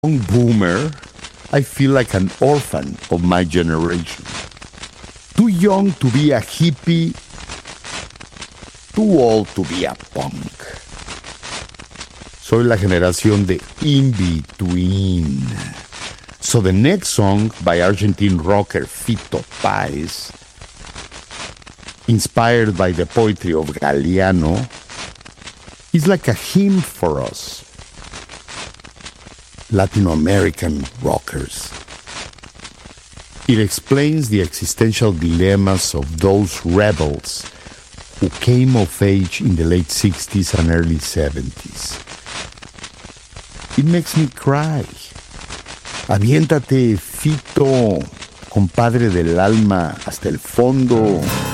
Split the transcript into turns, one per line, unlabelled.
young boomer, I feel like an orphan of my generation. Too young to be a hippie, too old to be a punk. Soy la generación de in-between. So the next song by Argentine rocker Fito Páez, inspired by the poetry of Galeano, is like a hymn for us, Latin American rockers. It explains the existential dilemmas of those rebels who came of age in the late 60s and early 70s. It makes me cry. Aviéntate, Fito, compadre del alma, hasta el fondo.